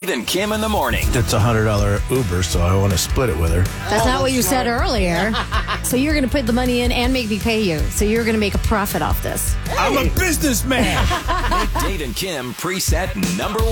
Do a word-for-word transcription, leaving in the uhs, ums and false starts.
Dave and Kim in the morning. It's a one hundred dollars Uber, so I want to split it with her. That's not what you said earlier. So you're going to put the money in and make me pay you. So you're going to make a profit off this. I'm a businessman. Dave and Kim preset number